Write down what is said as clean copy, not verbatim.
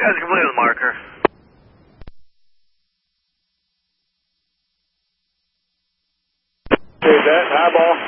Guys, complete with marker. Okay, that, high ball.